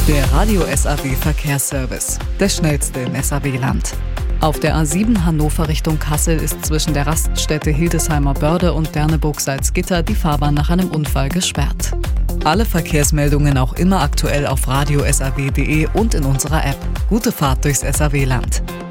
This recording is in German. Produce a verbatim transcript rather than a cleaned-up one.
Der Radio S A W Verkehrsservice, der schnellste im S A W-Land. Auf der A sieben Hannover Richtung Kassel ist zwischen der Raststätte Hildesheimer Börde und Derneburg-Salzgitter die Fahrbahn nach einem Unfall gesperrt. Alle Verkehrsmeldungen auch immer aktuell auf radio s a w punkt d e und in unserer App. Gute Fahrt durchs S A W-Land.